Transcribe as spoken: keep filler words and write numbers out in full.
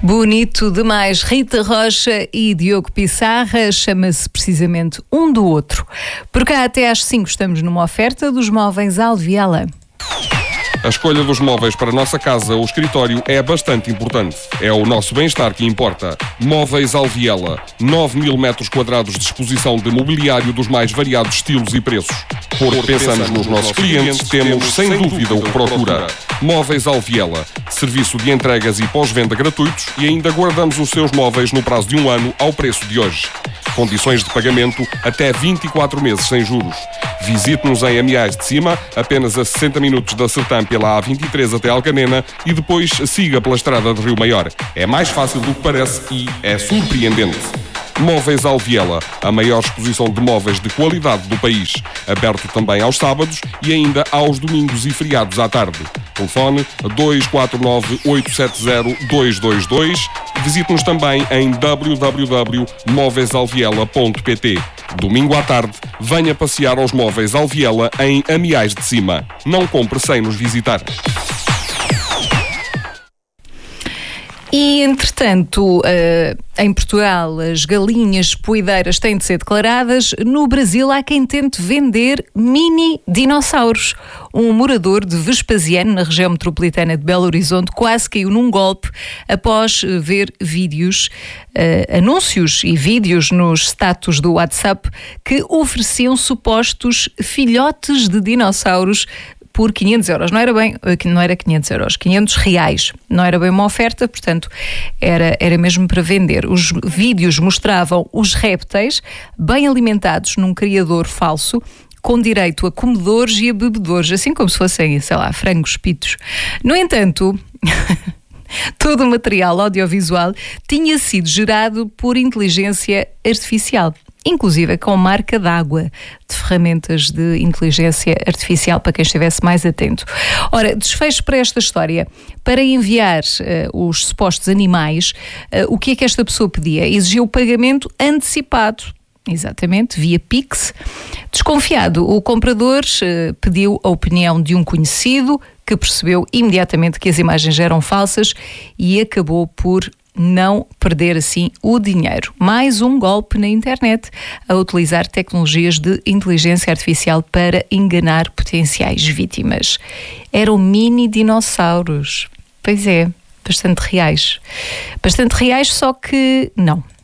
Bonito demais. Rita Rocha e Diogo Pissarra, chama-se precisamente Um do Outro. Por cá até às cinco estamos numa oferta dos móveis Alviela. A escolha dos móveis para a nossa casa ou escritório é bastante importante. É o nosso bem-estar que importa. Móveis Alviela. nove mil metros quadrados de exposição de mobiliário dos mais variados estilos e preços. Porque pensamos nos nossos clientes, temos sem dúvida o que procura. Móveis Alviela. Serviço de entregas e pós-venda gratuitos e ainda guardamos os seus móveis no prazo de um ano ao preço de hoje. Condições de pagamento até vinte e quatro meses sem juros. Visite-nos em Amiais de Cima, apenas a sessenta minutos da Sertã pela A vinte e três até Alcanena e depois siga pela estrada de Rio Maior. É mais fácil do que parece e é surpreendente. Móveis Alviela, a maior exposição de móveis de qualidade do país. Aberto também aos sábados e ainda aos domingos e feriados à tarde. Telefone dois quatro nove, oito sete zero, dois dois dois. Visite-nos também em w w w ponto móveis alviela ponto p t. Domingo à tarde, venha passear aos Móveis Alviela em Amiais de Cima. Não compre sem nos visitar. E, entretanto, uh, em Portugal as galinhas poideiras têm de ser declaradas. No Brasil há quem tente vender mini dinossauros. Um morador de Vespasiano, na região metropolitana de Belo Horizonte, quase caiu num golpe após ver vídeos, uh, anúncios e vídeos nos status do WhatsApp que ofereciam supostos filhotes de dinossauros por quinhentos euros. Não era bem, não era quinhentos euros, quinhentos reais. Não era bem uma oferta, portanto, era, era mesmo para vender. Os vídeos mostravam os répteis bem alimentados num criador falso, com direito a comedores e a bebedores, assim como se fossem, sei lá, frangos, pitos. No entanto, todo o material audiovisual tinha sido gerado por inteligência artificial, inclusive com marca d'água, de ferramentas de inteligência artificial, para quem estivesse mais atento. Ora, desfecho para esta história. Para enviar uh, os supostos animais, uh, o que é que esta pessoa pedia? Exigia o pagamento antecipado. Exatamente, via Pix. Desconfiado, o comprador uh, pediu a opinião de um conhecido que percebeu imediatamente que as imagens eram falsas e acabou por não perder assim o dinheiro. Mais um golpe na internet a utilizar tecnologias de inteligência artificial para enganar potenciais vítimas. Eram mini dinossauros. Pois é, bastante reais. Bastante reais, só que não.